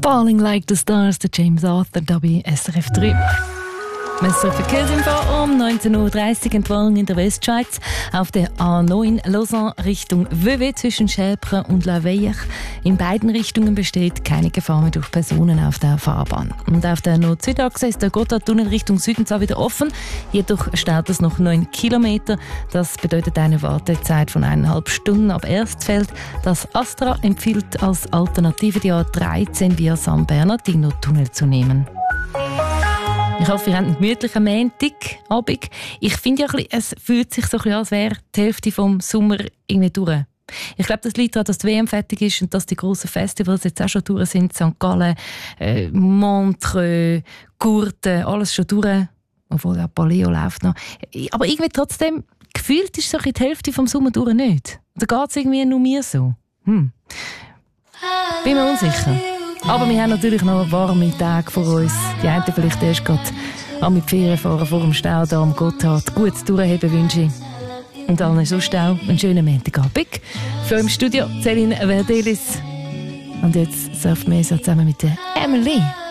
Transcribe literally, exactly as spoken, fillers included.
Falling Like the Stars, der James Arthur, da bei S R F drei. Messer Verkehrsinfo um neunzehn Uhr dreißig, Entwarnung in der Westschweiz auf der A neun Lausanne Richtung Vevey zwischen Schäpre und La Veille. In beiden Richtungen besteht keine Gefahr mehr durch Personen auf der Fahrbahn. Und auf der Nord-Süd-Achse ist der Gotthardtunnel Richtung Süden zwar wieder offen, jedoch staut es noch neun Kilometer. Das bedeutet eine Wartezeit von eineinhalb Stunden ab Erstfeld. Das Astra empfiehlt als Alternative die A dreizehn via San Bernardino-Tunnel zu nehmen. Ich hoffe, ihr habt einen gemütlichen Montagabend. Ich finde ja, es fühlt sich so ein bisschen an, als wäre die Hälfte vom Sommer irgendwie durch. Ich glaube, das liegt daran, dass die W M fertig ist und dass die grossen Festivals jetzt auch schon durch sind. Sankt Gallen, äh, Montreux, Gurten, alles schon durch. Obwohl auch Paleo läuft noch. Aber irgendwie trotzdem, gefühlt ist so ein bisschen die Hälfte vom Sommer durch nicht. Oder geht es irgendwie nur mir so? Hm. Bin mir unsicher. Aber wir haben natürlich noch warme Tage vor uns. Die einen vielleicht erst gerade an mit Ferien fahren vor dem Stau da am Gotthard. Gutes Durchheben wünsche ich. Und allen sonst auch einen schönen Montagabend. Für im Studio Céline Verdelis. Und jetzt surft Mesa zusammen mit der Emily.